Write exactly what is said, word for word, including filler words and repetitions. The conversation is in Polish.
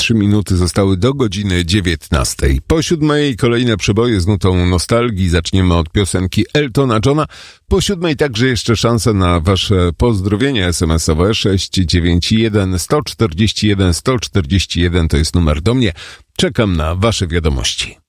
trzy minuty zostały do godziny dziewiętnastej. Po siódmej kolejne przeboje z nutą nostalgii. Zaczniemy od piosenki Eltona Johna. Po siódmej także jeszcze szansa na wasze pozdrowienia es em es owe. sześć dziewięć jeden, jeden cztery jeden, jeden cztery jeden to jest numer do mnie. Czekam na wasze wiadomości.